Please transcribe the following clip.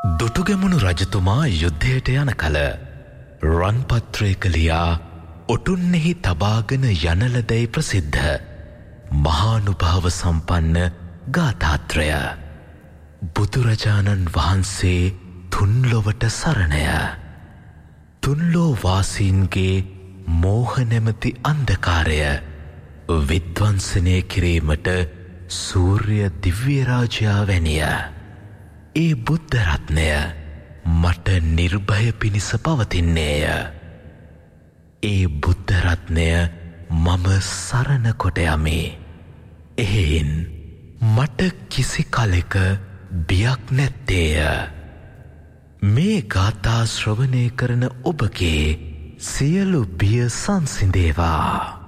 දුටුගැමුණු රජතුමා යුද්ධයට යන කල රන්පත්‍රයක ලියා ඔටුන්නෙහි තබාගෙන යනලදැයි ප්‍රසිද්ධ මහානුභාව සම්පන්න ගාථාත්‍රය බුදුරජාණන් වහන්සේ තුන්ලොවට සරණය තුන්ලෝ වාසීන්ගේ මෝහ නැමැති අන්ධකාරය විද්වංසනය කිරීමට සූර්ය දිව්‍ය රාජයා වැනිය ඒ බුද්ධ රත්නය මට නිර්භය පිණිස පවතින්නේය. ඒ බුද්ධ රත්නය මම සරණ කොට යමි. එහෙයින් මට කිසි කලෙක බියක් නැත්තේය. මේ ගාථා ශ්‍රවණය කරන ඔබගේ සියලු බිය සංසිඳේවා.